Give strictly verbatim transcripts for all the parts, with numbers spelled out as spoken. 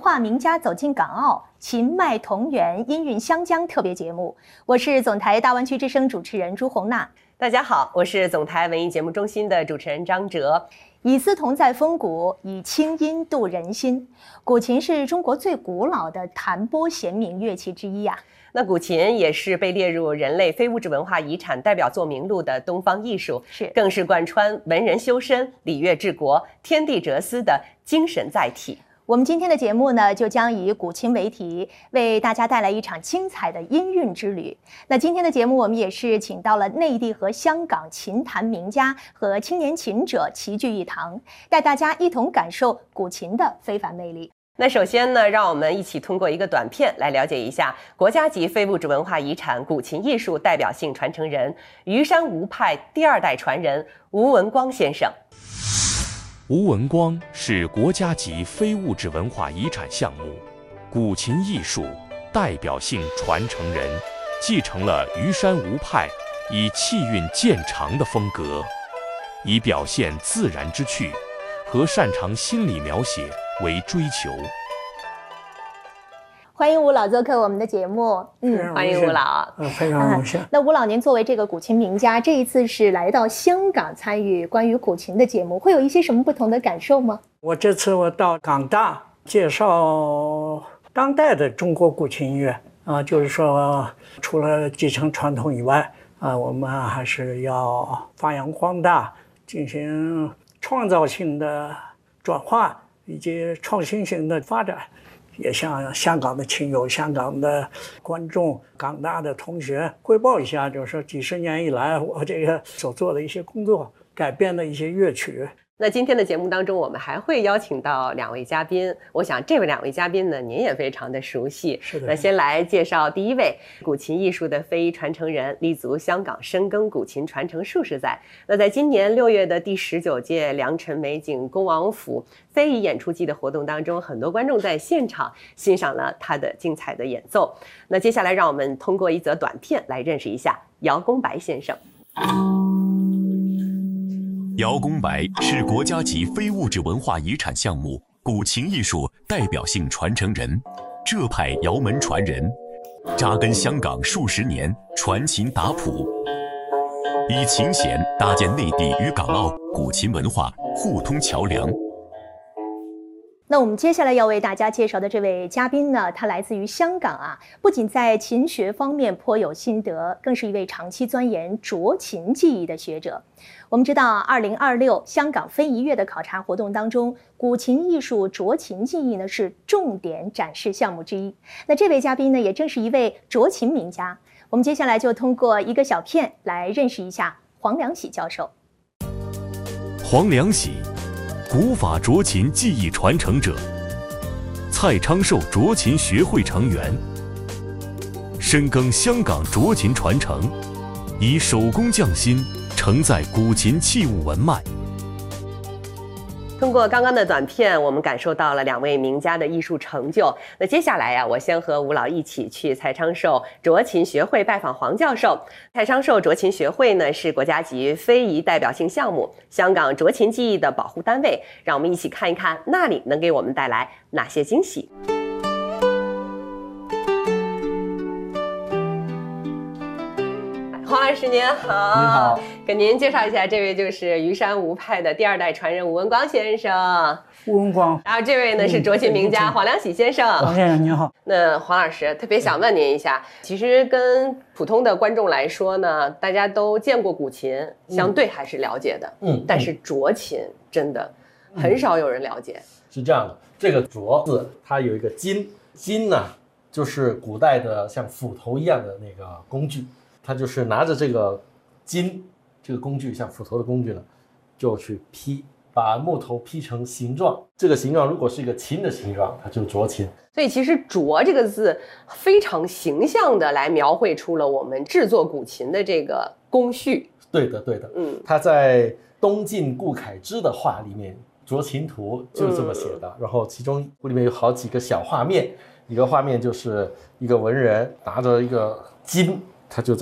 化名家走进港澳，秦脉同源，音韵湘江特别节目。我是总台大湾区之声主持人朱红娜。 大家好，我是总台文艺节目中心的主持人张哲。 以丝同在风骨，以清音度人心。古琴是中国最古老的弹拨弦鸣乐器之一呀、啊。 那古琴也是被列入人类非物质文化遗产代表作名录的东方艺术， 是更是贯穿文人修身、礼乐治国、天地哲思的精神载体。 我们今天的节目呢，就将以古琴为题，为大家带来一场精彩的音韵之旅。那今天的节目，我们也是请到了内地和香港琴坛名家和青年琴者齐聚一堂，带大家一同感受古琴的非凡魅力。 那首先呢，让我们一起通过一个短片来了解一下国家级非物质文化遗产古琴艺术代表性传承人虞山吴派第二代传人吴文光先生。 吴文光是国家级非物质文化遗产项目古琴艺术代表性传承人，继承了虞山吴派以气韵渐长的风格，以表现自然之趣和擅长心理描写为追求。 欢迎吴老做客我们的节目。 嗯，欢迎吴老。 嗯，非常荣幸、啊。 那吴老，您作为这个古琴名家，这一次是来到香港参与关于古琴的节目，会有一些什么不同的感受吗？ 我这次我到港大介绍当代的中国古琴音乐啊，就是说除了继承传统以外啊，我们还是要发扬光大，进行创造性的转化以及创新型的发展。也向香港的亲友、香港的观众、港大的同学汇报一下，就是说几十年以来我这个所做的一些工作，改编的一些乐曲。 那今天的节目当中，我们还会邀请到两位嘉宾。我想这位两位嘉宾呢，您也非常的熟悉。 是的。 那先来介绍第一位，古琴艺术的非遗传承人，立足香港深耕古琴传承数十载。那在今年六月的第十九届良辰美景恭王府非遗演出季的活动当中，很多观众在现场欣赏了他的精彩的演奏。那接下来让我们通过一则短片来认识一下姚公白先生。 姚公白是国家级非物质文化遗产项目古琴艺术代表性传承人，浙派姚门传人，扎根香港数十年，传琴打谱，以琴弦搭建内地与港澳古琴文化互通桥梁。 那我们接下来要为大家介绍的这位嘉宾呢，他来自于香港啊，不仅在琴学方面颇有心得，更是一位长期钻研斲琴技艺的学者。我们知道二零二六香港非遗月的考察活动当中，古琴艺术斲琴技艺呢是重点展示项目之一。那这位嘉宾呢，也正是一位斲琴名家。我们接下来就通过一个小片来认识一下黄良喜教授。 黄良喜，古法斲琴技艺传承者，蔡昌寿斲琴学会成员，深耕香港斲琴传承，以手工匠心承载古琴器物文脉。 通过刚刚的短片，我们感受到了两位名家的艺术成就。那接下来呀、啊，我先和吴老一起去蔡昌寿斲琴学会拜访黄教授。蔡昌寿斲琴学会呢是国家级非遗代表性项目，香港斲琴技艺的保护单位。让我们一起看一看那里能给我们带来哪些惊喜。黄老师您好。 您好， 给您介绍一下，这位就是虞山吴派的第二代传人吴文光先生。 吴文光。 然后这位呢是斲琴名家黄良喜先生。 黄先生您好。 那黄老师特别想问您一下，其实跟普通的观众来说呢，大家都见过古琴，相对还是了解的。嗯，但是斲琴真的很少有人了解。 嗯、是这样的，这个斲字它有一个金，金呢就是古代的像斧头一样的那个工具。他就是拿着这个金这个工具，像斧头的工具呢，就去劈，把木头劈成形状。这个形状如果是一个琴的形状，它就斲琴。 所以其实斲这个字非常形象的来描绘出了我们制作古琴的这个工序。 对的，对的。 嗯， 他在东晋顾恺之的画里面，斲琴图就是这么写的。嗯、然后其中里面有好几个小画面，一个画面就是一个文人拿着一个金。他就在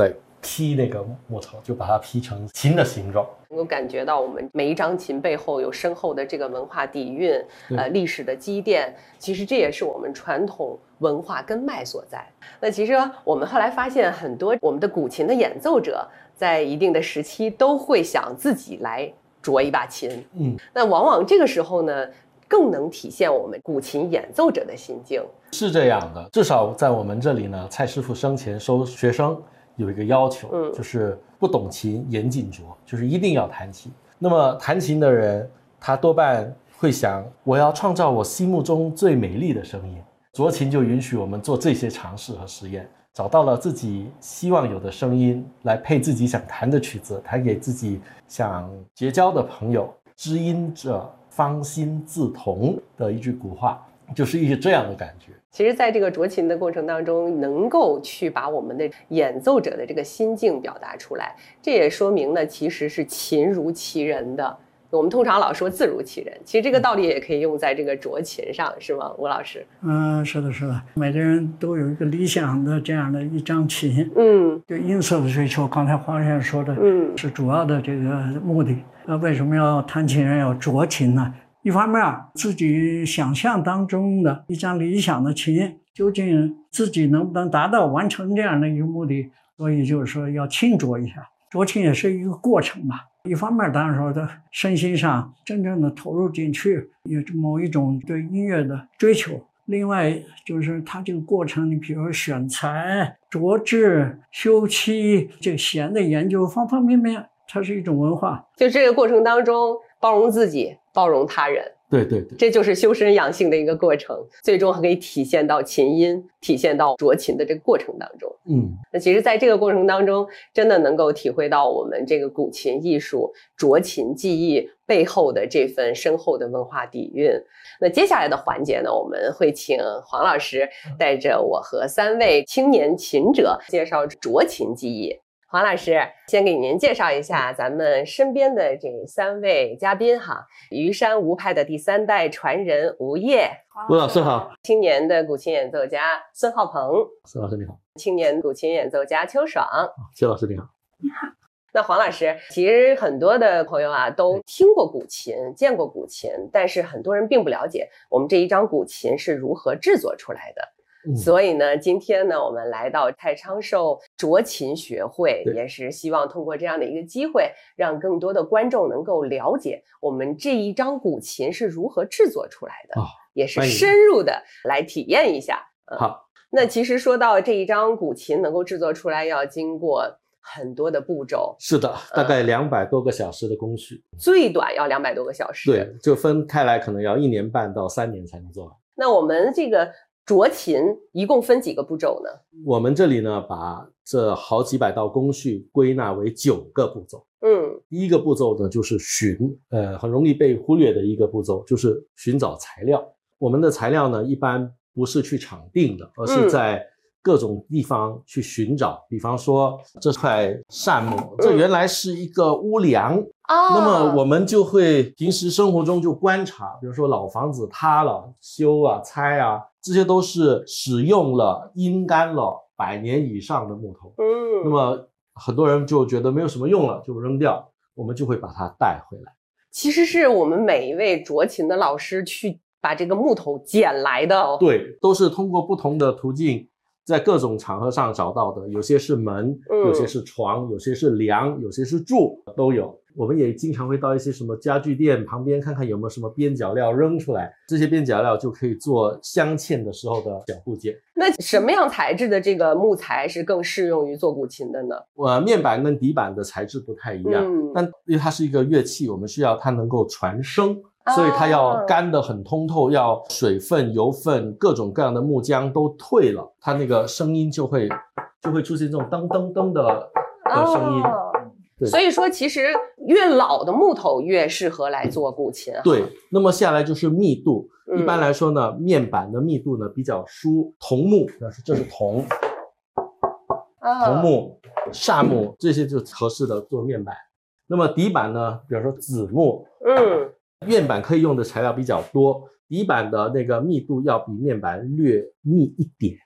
劈那个木头，就把它劈成琴的形状。 能够感觉到我们每一张琴背后有深厚的这个文化底蕴，呃，历史的积淀。其实这也是我们传统文化根脉所在。那其实我们后来发现，很多我们的古琴的演奏者在一定的时期都会想自己来琢一把琴。 嗯， 那往往这个时候呢，更能体现我们古琴演奏者的心境。 是这样的，至少在我们这里呢，蔡师傅生前收学生有一个要求， 嗯， 就是不懂琴严禁琢，就是一定要弹琴。那么弹琴的人，他多半会想，我要创造我心目中最美丽的声音。琢琴就允许我们做这些尝试和实验，找到了自己希望有的声音，来配自己想弹的曲子，弹给自己想结交的朋友。知音者方心自同的一句古话，就是一个这样的感觉。 其实在这个琢琴的过程当中，能够去把我们的演奏者的这个心境表达出来，这也说明呢，其实是琴如其人的。我们通常老说字如其人，其实这个道理也可以用在这个琢琴上，是吗，吴老师？ 嗯，是的，是的，每个人都有一个理想的这样的一张琴。 嗯， 对音色的追求，刚才黄先生说的， 嗯， 是主要的这个目的。那为什么要弹琴人要琢琴呢？一方面啊，自己想象当中的一张理想的琴，究竟自己能不能达到完成这样的一个目的，所以就是说要轻琢一下。琢琴也是一个过程吧。一方面当然说的身心上真正的投入进去，有某一种对音乐的追求。另外就是它这个过程，你比如说选材、琢制、修漆，这个弦的研究，方方面面，它是一种文化。 就这个过程当中，包容自己，包容他人。 对对对， 这就是修身养性的一个过程，最终还可以体现到琴音，体现到琢琴的这个过程当中。 嗯， 那其实在这个过程当中，真的能够体会到我们这个古琴艺术、琢琴技艺背后的这份深厚的文化底蕴。那接下来的环节呢，我们会请黄老师带着我和三位青年琴者介绍琢琴技艺。黄老师，先给您介绍一下咱们身边的这三位嘉宾哈。虞山吴派的第三代传人吴烨， 吴老师好。 青年的古琴演奏家孙浩鹏， 孙老师你好。 青年古琴演奏家邱爽， 邱老师你好。 你好。 那黄老师，其实很多的朋友啊都听过古琴，见过古琴，但是很多人并不了解我们这一张古琴是如何制作出来的。 嗯、 所以呢，今天呢，我们来到太昌寿琢琴学会，也是希望通过这样的一个机会，让更多的观众能够了解我们这一张古琴是如何制作出来的， 哦、 也是深入的来体验一下。 嗯、好， 那其实说到这一张古琴能够制作出来，要经过很多的步骤。 是的，大概两百多个小时的工序， 嗯、最短要两百多个小时。 对，就分开来，可能要一年半到三年才能做完。 那我们这个琢琴一共分几个步骤呢？ 我们这里呢，把这好几百道工序归纳为九个步骤。 嗯， 第一个步骤呢，就是寻，呃，很容易被忽略的一个步骤，就是寻找材料。我们的材料呢，一般不是去场定的，而是在各种地方去寻找。嗯、比方说这块扇木，这原来是一个屋梁。嗯那么我们就会平时生活中就观察，比如说老房子塌了，修啊、拆啊，这些都是使用了、阴干了百年以上的木头。嗯，那么很多人就觉得没有什么用了，就扔掉，我们就会把它带回来。 其实是我们每一位琢琴的老师去把这个木头捡来的哦。 对，都是通过不同的途径，在各种场合上找到的，有些是门， 嗯、 有些是床，有些是梁，有些是柱，都有。我们也经常会到一些什么家具店旁边看看有没有什么边角料扔出来，这些边角料就可以做镶嵌的时候的小部件。 那什么样材质的这个木材是更适用于做古琴的呢？ 呃，面板跟底板的材质不太一样，嗯、但因为它是一个乐器，我们需要它能够传声，所以它要干得很通透，要水分、油分、各种各样的木浆都退了，它那个声音就会就会出现这种噔噔噔的的声音。 哦，所以说其实越老的木头越适合来做古琴。 对，那么下来就是密度。嗯、一般来说呢，面板的密度呢比较疏，桐木，这是桐，桐木、杉木这些就合适的做面板。那么底板呢，比如说紫木，嗯，面板可以用的材料比较多，底板的那个密度要比面板略密一点。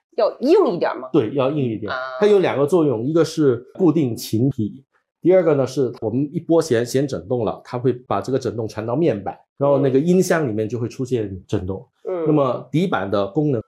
要硬一点吗？ 对，要硬一点。 啊它有两个作用，一个是固定琴体，第二个呢是我们一拨弦，弦振动了，它会把这个振动传到面板，然后那个音箱里面就会出现振动。 嗯， 那么底板的功能